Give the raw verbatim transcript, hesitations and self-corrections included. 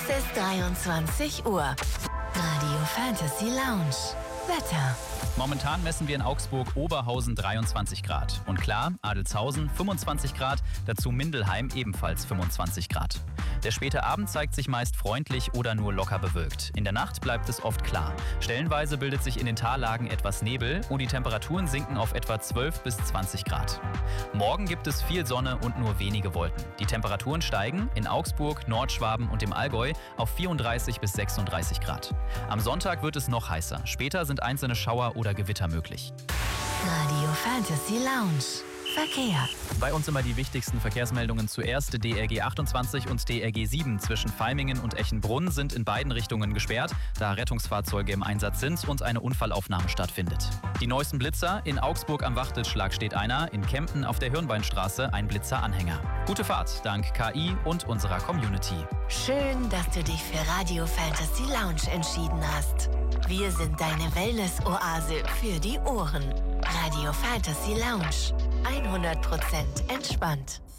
Es ist dreiundzwanzig Uhr. Radio Fantasy Lounge. Wetter. Momentan messen wir in Augsburg Oberhausen dreiundzwanzig Grad. Und klar, Adelzhausen fünfundzwanzig Grad, dazu Mindelheim ebenfalls fünfundzwanzig Grad. Der späte Abend zeigt sich meist freundlich oder nur locker bewölkt. In der Nacht bleibt es oft klar. Stellenweise bildet sich in den Tallagen etwas Nebel und die Temperaturen sinken auf etwa zwölf bis zwanzig Grad. Morgen gibt es viel Sonne und nur wenige Wolken. Die Temperaturen steigen in Augsburg, Nordschwaben und im Allgäu auf vierunddreißig bis sechsunddreißig Grad. Am Sonntag wird es noch heißer. Später sind einzelne Schauer oder Gewitter möglich. Radio Fantasy Lounge. Verkehr. Bei uns immer die wichtigsten Verkehrsmeldungen zuerst. D R G achtundzwanzig und D R G sieben zwischen Vaimingen und Echenbrunn sind in beiden Richtungen gesperrt, da Rettungsfahrzeuge im Einsatz sind und eine Unfallaufnahme stattfindet. Die neuesten Blitzer: in Augsburg am Wachtelschlag steht einer, in Kempten auf der Hirnbeinstraße ein Blitzer-Anhänger. Gute Fahrt dank K I und unserer Community. Schön, dass du dich für Radio Fantasy Lounge entschieden hast. Wir sind deine Wellness-Oase für die Ohren. Radio Fantasy Lounge. hundert Prozent entspannt.